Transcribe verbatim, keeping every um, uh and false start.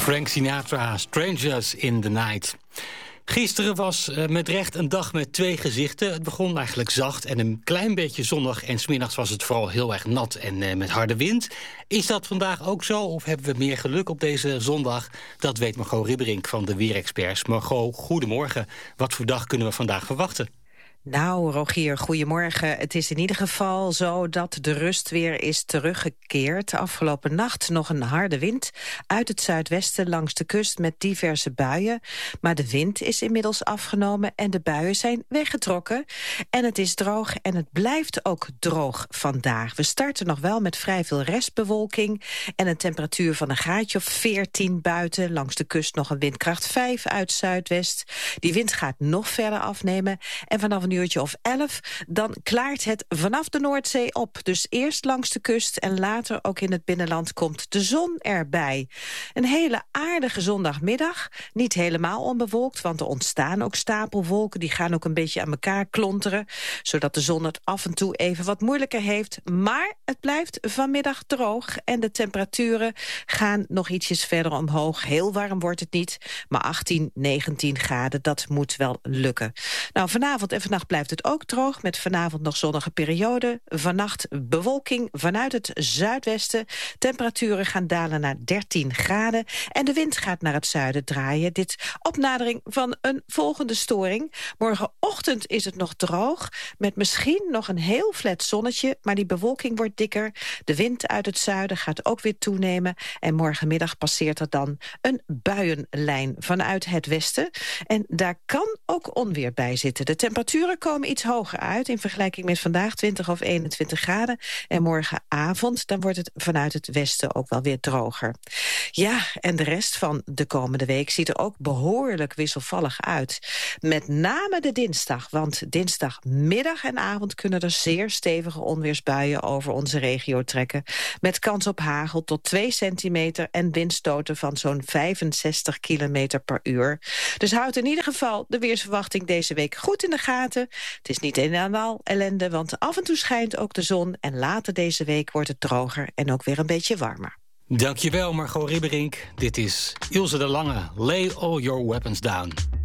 Frank Sinatra, Strangers in the Night. Gisteren was uh, met recht een dag met twee gezichten. Het begon eigenlijk zacht en een klein beetje zonnig. En 's middags was het vooral heel erg nat en uh, met harde wind. Is dat vandaag ook zo? Of hebben we meer geluk op deze zondag? Dat weet Margot Ribberink van de Weerexperts. Margot, goedemorgen. Wat voor dag kunnen we vandaag verwachten? Nou, Rogier, goedemorgen. Het is in ieder geval zo dat de rust weer is teruggekeerd. Afgelopen nacht nog een harde wind uit het zuidwesten langs de kust met diverse buien. Maar de wind is inmiddels afgenomen en de buien zijn weggetrokken. En het is droog en het blijft ook droog vandaag. We starten nog wel met vrij veel restbewolking en een temperatuur van een graadje of veertien buiten. Langs de kust nog een windkracht vijf uit zuidwest. Die wind gaat nog verder afnemen en vanaf een uurtje of elf, dan klaart het vanaf de Noordzee op. Dus eerst langs de kust en later ook in het binnenland komt de zon erbij. Een hele aardige zondagmiddag. Niet helemaal onbewolkt, want er ontstaan ook stapelwolken. Die gaan ook een beetje aan elkaar klonteren, zodat de zon het af en toe even wat moeilijker heeft. Maar het blijft vanmiddag droog en de temperaturen gaan nog ietsjes verder omhoog. Heel warm wordt het niet, maar achttien, negentien graden, dat moet wel lukken. Nou, vanavond en vannacht blijft het ook droog, met vanavond nog zonnige periode. Vannacht bewolking vanuit het zuidwesten. Temperaturen gaan dalen naar dertien graden. En de wind gaat naar het zuiden draaien. Dit op nadering van een volgende storing. Morgenochtend is het nog droog, met misschien nog een heel flat zonnetje, maar die bewolking wordt dikker. De wind uit het zuiden gaat ook weer toenemen. En morgenmiddag passeert er dan een buienlijn vanuit het westen. En daar kan ook onweer bij zitten. De temperaturen komen iets hoger uit in vergelijking met vandaag, twintig of eenentwintig graden. En morgenavond, dan wordt het vanuit het westen ook wel weer droger. Ja, en de rest van de komende week ziet er ook behoorlijk wisselvallig uit. Met name de dinsdag, want dinsdagmiddag en avond kunnen er zeer stevige onweersbuien over onze regio trekken. Met kans op hagel tot twee centimeter en windstoten van zo'n vijfenzestig kilometer per uur. Dus houd in ieder geval de weersverwachting deze week goed in de gaten. Het is niet een en al ellende, want af en toe schijnt ook de zon en later deze week wordt het droger en ook weer een beetje warmer. Dankjewel, Margot Ribberink. Dit is Ilse de Lange. Lay all your weapons down.